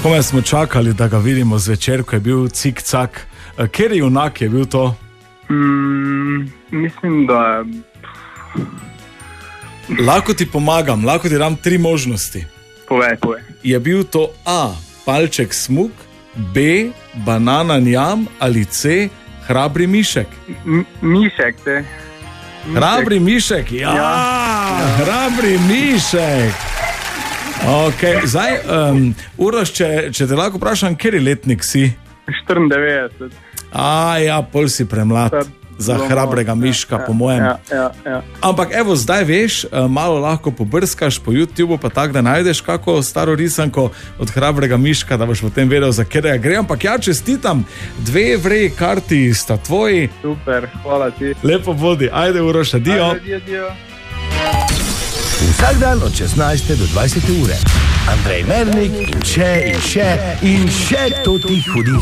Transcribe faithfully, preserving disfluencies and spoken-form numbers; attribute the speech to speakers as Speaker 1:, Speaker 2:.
Speaker 1: Kome smo čakali, da ga vidimo zvečer, ko je bil cik-cak. Kjer junak je bil to?
Speaker 2: Mm, mislim, da...
Speaker 1: Lahko ti pomagam, lahko ti dam tri možnosti.
Speaker 2: Povej, povej. Je
Speaker 1: bil to A. Palček smuk, B. Banana njam ali C. Hrabri mišek?
Speaker 2: M- mišek, te.
Speaker 1: Mišek. Hrabri mišek, ja, ja. Hrabri mišek. Ok, zdaj, um, Uroš, če, če te lahko vprašam, kjer letnik si?
Speaker 2: štiriindevetdeset.
Speaker 1: A, ja, pol si premlad za hrabrega miška, ja, po mojem.
Speaker 2: Ja, ja, ja.
Speaker 1: Ampak evo, zdaj veš, malo lahko pobrskaš po YouTubeu, pa tak, da najdeš kako staro risanko od hrabrega miška, da boš potem vedel, za kjer gre. Ampak ja, čestitam, dve vrej karti sta tvoji.
Speaker 2: Super, hvala ti.
Speaker 1: Lepo bodi, ajde Uroš, adijo.
Speaker 2: Ajde, adijo.
Speaker 3: Vsak dan od šestnajste do dvajsete ure. Andrej Mernik in še in še in še to ti hudi.